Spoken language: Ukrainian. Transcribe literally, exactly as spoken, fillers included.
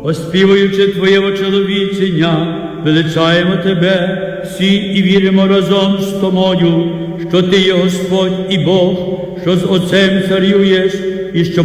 оспівуючи Твоє очоловічення, величаємо Тебе всі і віримо разом з Тобою, що Ти є Господь і Бог, що з Отцем царюєш, і що